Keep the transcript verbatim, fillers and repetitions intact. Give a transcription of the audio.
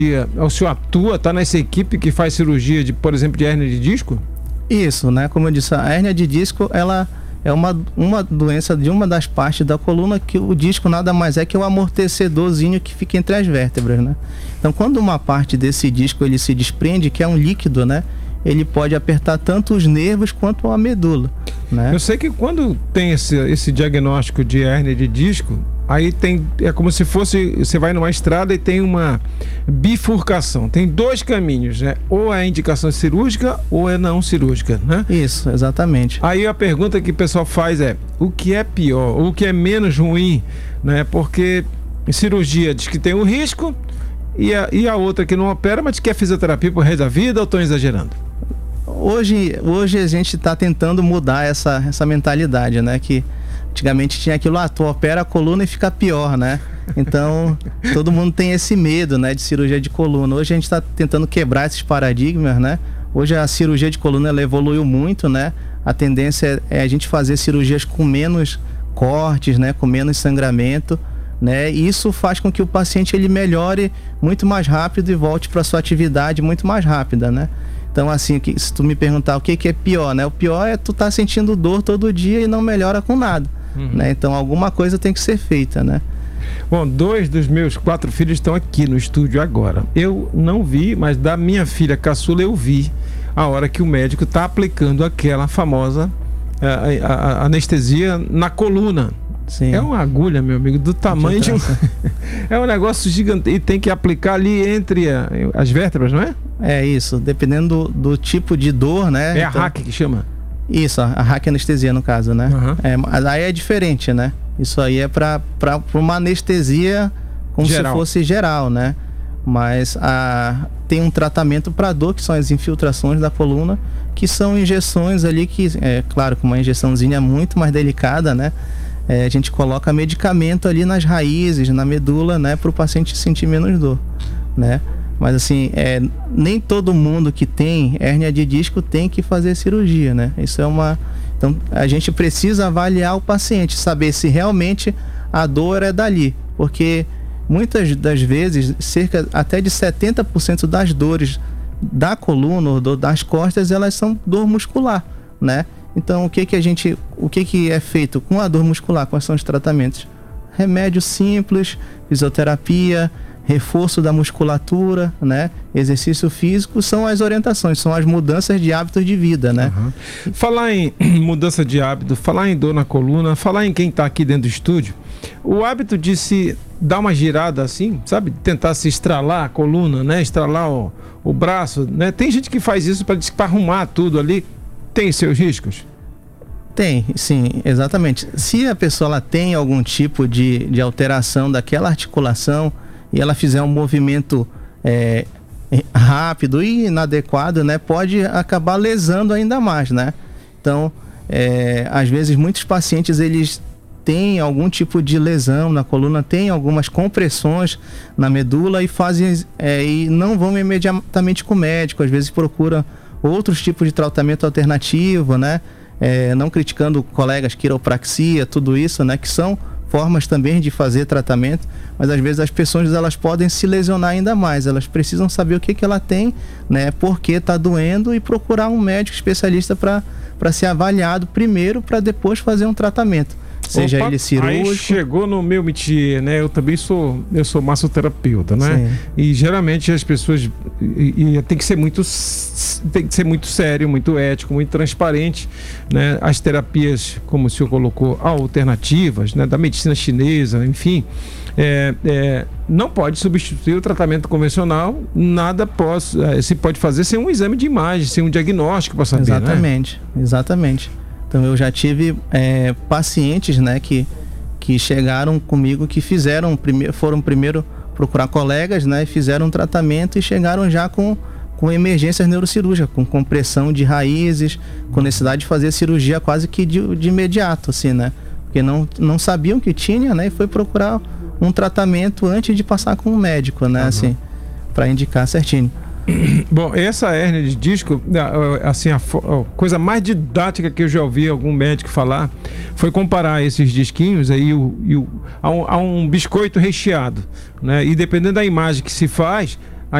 O senhor atua, está nessa equipe que faz cirurgia, de, por exemplo, de hérnia de disco? Isso, né? Como eu disse, a hérnia de disco, ela é uma, uma doença de uma das partes da coluna, que o disco nada mais é que o amortecedorzinho que fica entre as vértebras, né? Então, quando uma parte desse disco ele se desprende, que é um líquido, né? Ele pode apertar tanto os nervos quanto a medula, né? Eu sei que quando tem esse, esse diagnóstico de hérnia de disco, aí tem, é como se fosse, você vai numa estrada e tem uma bifurcação, tem dois caminhos, né? Ou é indicação cirúrgica ou é não cirúrgica, né? Isso, exatamente. Aí a pergunta que o pessoal faz é, o que é pior, o que é menos ruim, né? Porque cirurgia diz que tem um risco e a, e a outra que não opera, mas quer fisioterapia pro resto da vida, ou estou exagerando? Hoje, hoje a gente está tentando mudar essa, essa mentalidade, né? Que antigamente tinha aquilo, ah, tu opera a coluna e fica pior, né? Então, todo mundo tem esse medo, né, de cirurgia de coluna. Hoje a gente está tentando quebrar esses paradigmas, né? Hoje a cirurgia de coluna, ela evoluiu muito, né? A tendência é a gente fazer cirurgias com menos cortes, né? Com menos sangramento, né? E isso faz com que o paciente ele melhore muito mais rápido e volte para sua atividade muito mais rápida, né? Então, assim, se tu me perguntar o que, que é pior, né? O pior é tu tá sentindo dor todo dia e não melhora com nada, uhum. né? Então, alguma coisa tem que ser feita, né? Bom, dois dos meus quatro filhos estão aqui no estúdio agora. Eu não vi, mas da minha filha caçula eu vi a hora que o médico tá aplicando aquela famosa a, a, a anestesia na coluna. Sim. É uma agulha, meu amigo, do tamanho de um... é um negócio gigante. E tem que aplicar ali entre a, as vértebras, não é? É isso, dependendo do, do tipo de dor, né? É a então... hack que chama? Isso, a hack anestesia no caso, né? Uhum. É, mas aí é diferente, né? Isso aí é para uma anestesia como geral. Se fosse geral, né? Mas a, tem um tratamento para dor, que são as infiltrações da coluna, que são injeções ali que, é claro, com uma injeçãozinha muito mais delicada, né? É, a gente coloca medicamento ali nas raízes, na medula, né, para o paciente sentir menos dor, né? Mas assim, é, nem todo mundo que tem hérnia de disco tem que fazer cirurgia, né? Isso é uma... Então, a gente precisa avaliar o paciente, saber se realmente a dor é dali, porque muitas das vezes, cerca até de setenta por cento das dores da coluna ou das costas, elas são dor muscular, né? Então, o que que a gente, o que que é feito com a dor muscular? Quais são os tratamentos? Remédio simples, fisioterapia, reforço da musculatura, né? Exercício físico, são as orientações, são as mudanças de hábitos de vida, né? Uhum. Falar em mudança de hábito, falar em dor na coluna, falar em quem está aqui dentro do estúdio, o hábito de se dar uma girada assim, sabe? Tentar se estralar a coluna, né? Estralar o, o braço, né? Tem gente que faz isso para arrumar tudo ali. Tem seus riscos? Tem, sim, exatamente. Se a pessoa ela tem algum tipo de, de alteração daquela articulação e ela fizer um movimento é, rápido e inadequado, né, pode acabar lesando ainda mais, né? Então, é, às vezes muitos pacientes eles têm algum tipo de lesão na coluna, têm algumas compressões na medula e fazem é, e não vão imediatamente com o médico, às vezes procuram outros tipos de tratamento alternativo, né? É, não criticando colegas, quiropraxia, tudo isso, né? Que são formas também de fazer tratamento, mas às vezes as pessoas elas podem se lesionar ainda mais. Elas precisam saber o que que ela tem, né? Por que está doendo e procurar um médico especialista para para ser avaliado primeiro, para depois fazer um tratamento. Seja Opa, ele cirúrgico. Aí chegou no meu métier, né? Eu também sou, eu sou massoterapeuta, né? Sim. E geralmente as pessoas e, e tem que ser muito tem que ser muito sério, muito ético, muito transparente, né? As terapias, como o senhor colocou, alternativas, né? Da medicina chinesa, enfim, é, é, não pode substituir o tratamento convencional. Nada pode, é, se pode fazer sem um exame de imagem, sem um diagnóstico para saber, exatamente, né? Exatamente. Então eu já tive é, pacientes, né, que, que chegaram comigo, que fizeram, prime- foram primeiro procurar colegas, né, fizeram um tratamento e chegaram já com, com emergências neurocirúrgicas, com compressão de raízes, com necessidade de fazer cirurgia quase que de, de imediato, assim, né? Porque não, não sabiam que tinha, né, e foi procurar um tratamento antes de passar com um médico, né, uhum. assim, para indicar certinho. Bom, essa hérnia de disco, assim, a, a coisa mais didática que eu já ouvi algum médico falar foi comparar esses disquinhos aí o, e o, a, um, a um biscoito recheado, né? E dependendo da imagem que se faz,